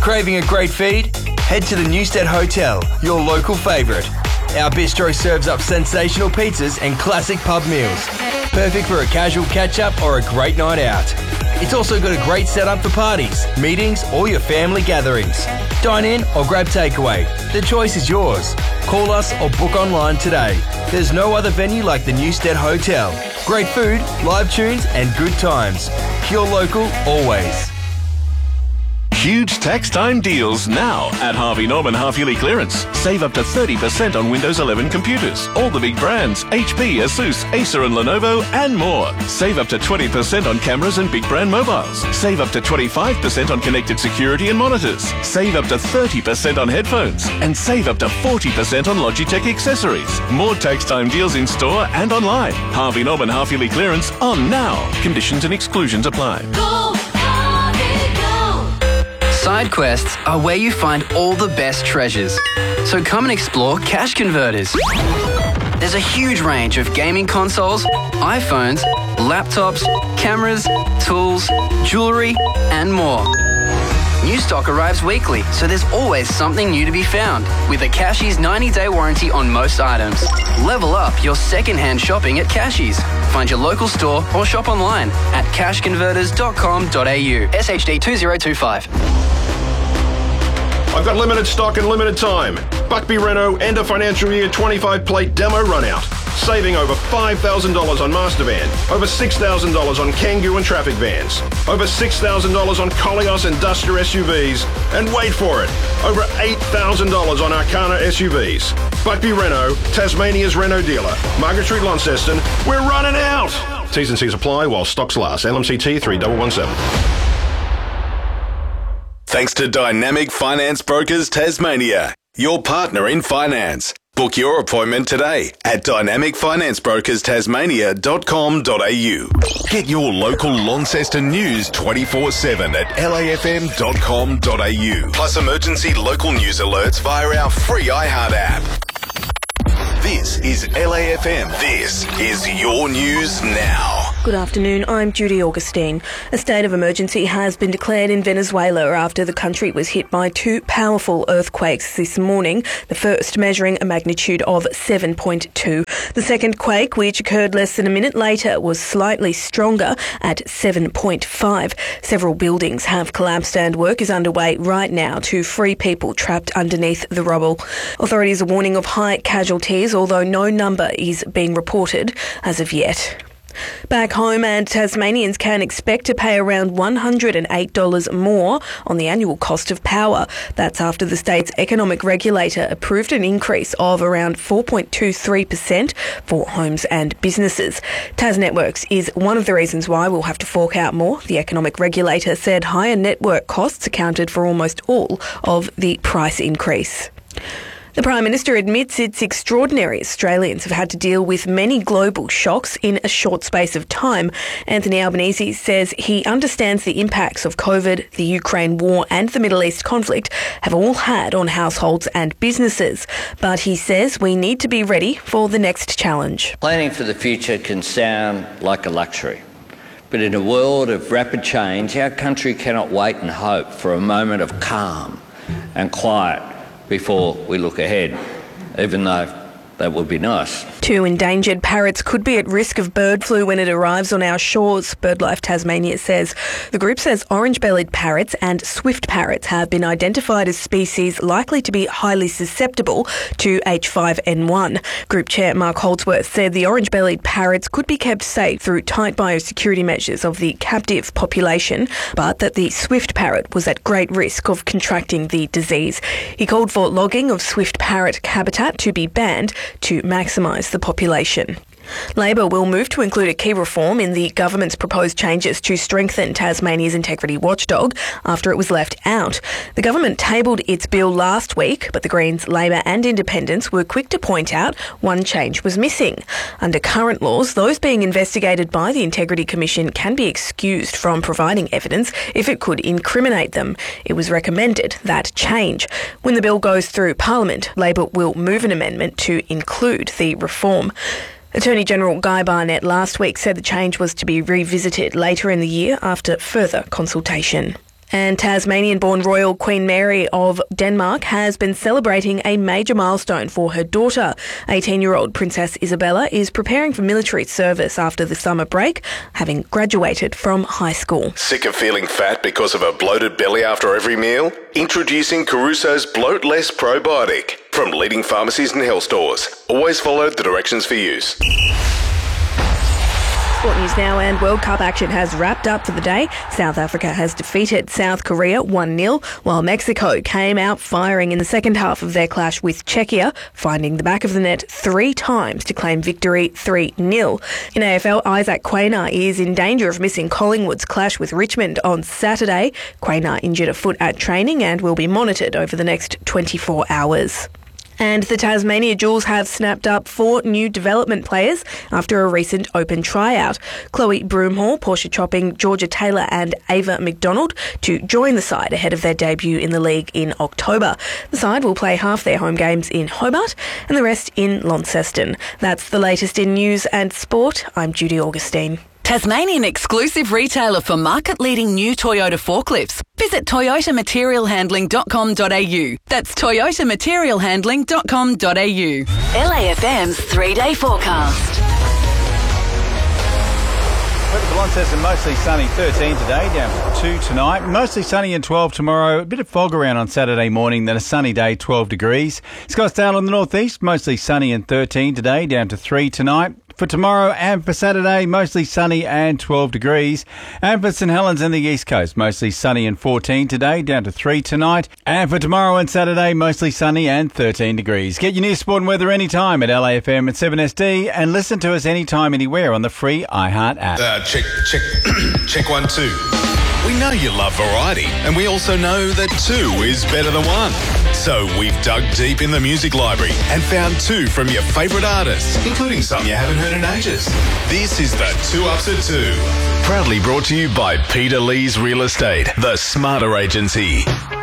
Craving a great feed? Head to the Newstead Hotel, your local favourite. Our bistro serves up sensational pizzas and classic pub meals. Perfect for a casual catch-up or a great night out. It's also got a great setup for parties, meetings, or your family gatherings. Dine in or grab takeaway. The choice is yours. Call us or book online today. There's no other venue like the Newstead Hotel. Great food, live tunes, and good times. Pure local, always. Huge tax time deals now at Harvey Norman Half-Yearly Clearance. Save up to 30% on Windows 11 computers. All the big brands, HP, Asus, Acer and Lenovo, and more. Save up to 20% on cameras and big brand mobiles. Save up to 25% on connected security and monitors. Save up to 30% on headphones. And save up to 40% on Logitech accessories. More tax time deals in store and online. Harvey Norman Half-Yearly Clearance on now. Conditions and exclusions apply. Side quests are where you find all the best treasures. So come and explore Cash Converters. There's a huge range of gaming consoles, iPhones, laptops, cameras, tools, jewellery, and more. New stock arrives weekly, so there's always something new to be found. With a Cashies 90-day warranty on most items. Level up your second-hand shopping at Cashies. Find your local store or shop online at cashconverters.com.au. SHD 2025. I've got limited stock and limited time. Buckby Renault end of financial year 25 plate demo run out. Saving over $5,000 on Master Van, over $6,000 on Kangoo and Traffic Vans, over $6,000 on Koleos and Duster SUVs, and wait for it, over $8,000 on Arcana SUVs. Buckby Renault, Tasmania's Renault dealer, Margaret Street, Launceston. We're running out. T's and C's apply while stocks last. LMCT 3117. Thanks to Dynamic Finance Brokers Tasmania, your partner in finance. Book your appointment today at dynamicfinanceBrokersTasmania.com.au. Get your local Launceston news 24/7 at lafm.com.au. Plus emergency local news alerts via our free iHeart app. This is LAFM. This is your news now. Good afternoon, I'm Judy Augustine. A state of emergency has been declared in Venezuela after the country was hit by two powerful earthquakes this morning, the first measuring a magnitude of 7.2. The second quake, which occurred less than a minute later, was slightly stronger at 7.5. Several buildings have collapsed and work is underway right now to free people trapped underneath the rubble. Authorities are warning of high casualties, although no number is being reported as of yet. Back home, and Tasmanians can expect to pay around $108 more on the annual cost of power. That's after the state's economic regulator approved an increase of around 4.23% for homes and businesses. TasNetworks is one of the reasons why we'll have to fork out more. The economic regulator said higher network costs accounted for almost all of the price increase. The Prime Minister admits it's extraordinary Australians have had to deal with many global shocks in a short space of time. Anthony Albanese says he understands the impacts of COVID, the Ukraine war and the Middle East conflict have all had on households and businesses. But he says we need to be ready for the next challenge. Planning for the future can sound like a luxury. But in a world of rapid change, our country cannot wait and hope for a moment of calm and quiet before we look ahead, even though that would be nice. Two endangered parrots could be at risk of bird flu when it arrives on our shores, BirdLife Tasmania says. The group says orange-bellied parrots and swift parrots have been identified as species likely to be highly susceptible to H5N1. Group Chair Mark Holdsworth said the orange-bellied parrots could be kept safe through tight biosecurity measures of the captive population, but that the swift parrot was at great risk of contracting the disease. He called for logging of swift parrot habitat to be banned to maximise the population. Labor will move to include a key reform in the government's proposed changes to strengthen Tasmania's integrity watchdog after it was left out. The government tabled its bill last week, but the Greens, Labor and Independents were quick to point out one change was missing. Under current laws, those being investigated by the Integrity Commission can be excused from providing evidence if it could incriminate them. It was recommended that change. When the bill goes through Parliament, Labor will move an amendment to include the reform. Attorney General Guy Barnett last week said the change was to be revisited later in the year after further consultation. And Tasmanian-born royal Queen Mary of Denmark has been celebrating a major milestone for her daughter. 18-year-old Princess Isabella is preparing for military service after the summer break, having graduated from high school. Sick of feeling fat because of a bloated belly after every meal? Introducing Caruso's Bloat Less Probiotic from leading pharmacies and health stores. Always follow the directions for use. Sport news now, and World Cup action has wrapped up for the day. South Africa has defeated South Korea 1-0, while Mexico came out firing in the second half of their clash with Czechia, finding the back of the net 3 times to claim victory 3-0. In AFL, Isaac Quaynor is in danger of missing Collingwood's clash with Richmond on Saturday. Quaynor injured a foot at training and will be monitored over the next 24 hours. And the Tasmania Jewels have snapped up 4 new development players after a recent open tryout. Chloe Broomhall, Portia Chopping, Georgia Taylor and Ava McDonald to join the side ahead of their debut in the league in October. The side will play half their home games in Hobart and the rest in Launceston. That's the latest in news and sport. I'm Judy Augustine. Tasmanian exclusive retailer for market-leading new Toyota forklifts. Visit toyotamaterialhandling.com.au. That's toyotamaterialhandling.com.au. LAFM's 3-day forecast. Weather for Launceston, mostly sunny, 13 today, down to 2 tonight. Mostly sunny and 12 tomorrow. A bit of fog around on Saturday morning, then a sunny day, 12 degrees. Scottsdale on the northeast, mostly sunny and 13 today, down to 3 tonight. For tomorrow and for Saturday, mostly sunny and 12 degrees. And for St Helens and the East Coast, mostly sunny and 14 today, down to 3 tonight. And for tomorrow and Saturday, mostly sunny and 13 degrees. Get your news, sport and weather anytime at LAFM at 7SD and listen to us anytime, anywhere on the free iHeart app. Check 1, 2. We know you love variety, and we also know that 2 is better than 1. So we've dug deep in the music library and found 2 from your favourite artists, including some you haven't heard in ages. This is the 2 Ups at 2. Proudly brought to you by Peter Lee's Real Estate, the Smarter Agency.